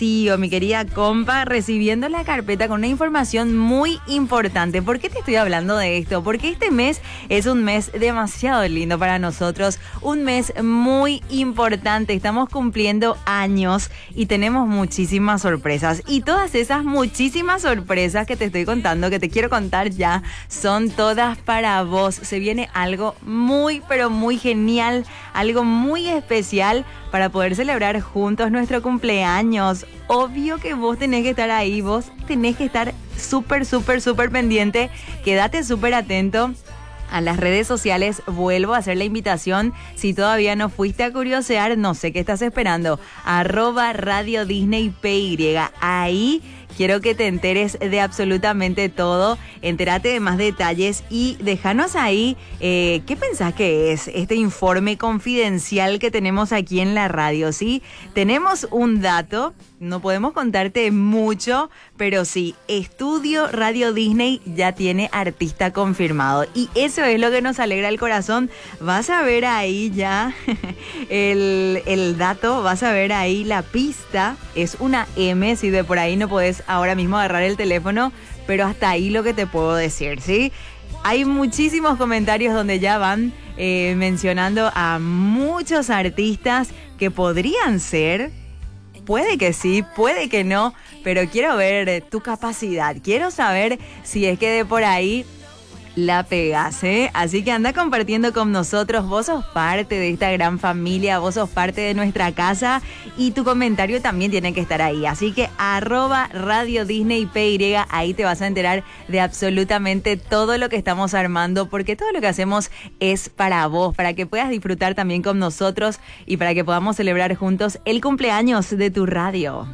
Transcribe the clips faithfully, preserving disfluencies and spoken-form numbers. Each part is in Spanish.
Rocío, mi querida compa, recibiendo la carpeta con una información muy importante. ¿Por qué te estoy hablando de esto? Porque este mes es un mes demasiado lindo para nosotros, un mes muy importante. Estamos cumpliendo años y tenemos muchísimas sorpresas. Y todas esas muchísimas sorpresas que te estoy contando, que te quiero contar ya, son todas para vos. Se viene algo muy, pero muy genial, algo muy especial para poder celebrar juntos nuestro cumpleaños. Obvio que vos tenés que estar ahí, vos tenés que estar súper, súper, súper pendiente. Quédate súper atento a las redes sociales. Vuelvo a hacer la invitación. Si todavía no fuiste a curiosear, no sé qué estás esperando. Arroba Radio Disney P Y. Ahí quiero que te enteres de absolutamente todo. Entérate de más detalles y déjanos ahí eh, qué pensás que es este informe confidencial que tenemos aquí en la radio, ¿sí? Tenemos un dato, no podemos contarte mucho, pero sí, Estudio Radio Disney ya tiene artista confirmado. Y eso es lo que nos alegra el corazón. Vas a ver ahí ya el, el dato, vas a ver ahí la pista. Es una M, si de por ahí no podés ahora mismo agarrar el teléfono, pero hasta ahí lo que te puedo decir, ¿sí? Hay muchísimos comentarios donde ya van eh, mencionando a muchos artistas que podrían ser. Puede que sí, puede que no, pero quiero ver eh, tu capacidad. Quiero saber si es que de por ahí la pegas, ¿eh? Así que anda compartiendo con nosotros. Vos sos parte de esta gran familia, vos sos parte de nuestra casa y tu comentario también tiene que estar ahí. Así que arroba Radio Disney P Y, ahí te vas a enterar de absolutamente todo lo que estamos armando, porque todo lo que hacemos es para vos, para que puedas disfrutar también con nosotros y para que podamos celebrar juntos el cumpleaños de tu radio.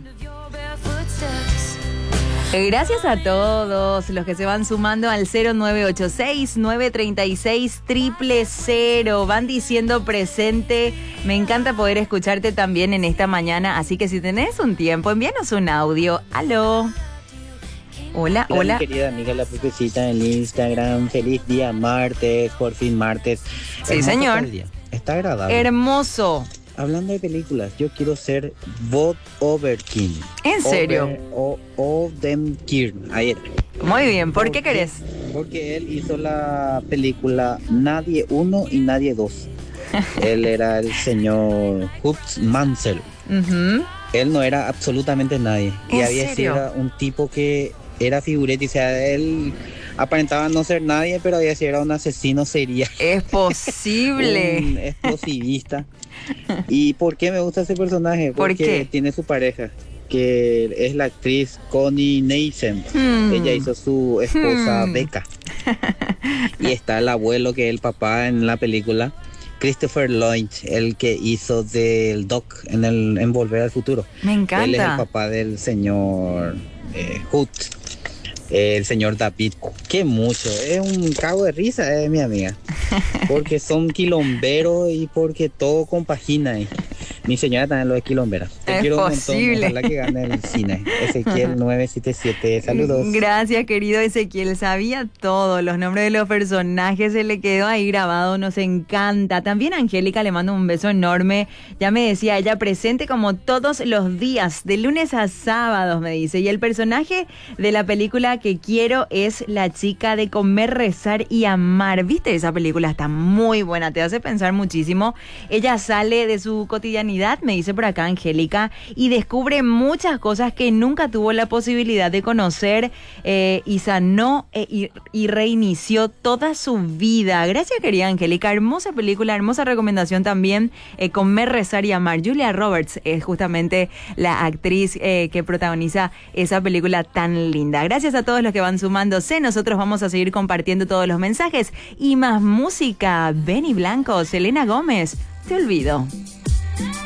Gracias a todos los que se van sumando al cero nueve ocho seis, nueve tres seis, cero cero cero. Van diciendo presente. Me encanta poder escucharte también en esta mañana. Así que si tenés un tiempo, envíanos un audio. Aló. Hola, hola. Hola. Mi querida amiga La Pepecita en Instagram. Feliz día martes, por fin martes. Sí, Hermoso señor. tal día. Está agradable. Hermoso. Hablando de películas, yo quiero ser Bob Odenkirk. ¿En serio? Over, o, Odenkirk. Ahí era. Muy bien. ¿Por qué Porque- querés? Porque él hizo la película Nadie uno y Nadie dos. Él era el señor Hoops Mansell. Uh-huh. Él no era absolutamente nadie. ¿En Y había serio? sido un tipo que era figurete. O sea, él aparentaba no ser nadie, pero había sido un asesino serial. Es posible. Un explosivista. ¿Y por qué me gusta ese personaje? ¿Por Porque qué? tiene su pareja, que es la actriz Connie Nielsen. Hmm. Ella hizo su esposa Hmm. Becca. Y está el abuelo, que es el papá en la película, Christopher Lloyd, el que hizo del Doc en el en Volver al Futuro. Me Él es el encanta. papá del señor eh, Hood, el señor David. Qué mucho, es un cago de risa, eh, mi amiga. Porque son quilomberos y porque todo compagina ahí. Mi señora también lo es quilombera. Te Es quiero un posible. montón, ojalá que gane el cine. Ezequiel nueve siete siete, saludos. Gracias, querido Ezequiel. Sabía todo, los nombres de los personajes, se le quedó ahí grabado, nos encanta. También a Angélica le mando un beso enorme. Ya me decía, ella presente como todos los días, de lunes a sábados, me dice. Y el personaje de la película que quiero es la chica de Comer, Rezar y Amar. ¿Viste esa película? Está muy buena, te hace pensar muchísimo. Ella sale de su cotidianidad, me dice por acá Angélica, y descubre muchas cosas que nunca tuvo la posibilidad de conocer, eh, y sanó eh, y, y reinició toda su vida. Gracias, querida Angélica. Hermosa película, hermosa recomendación también. eh, Comer, Rezar y Amar. Julia Roberts es justamente la actriz eh, que protagoniza esa película tan linda. Gracias a todos los que van sumándose. Nosotros vamos a seguir compartiendo todos los mensajes y más música. Benny Blanco, Selena Gómez, Te Olvido.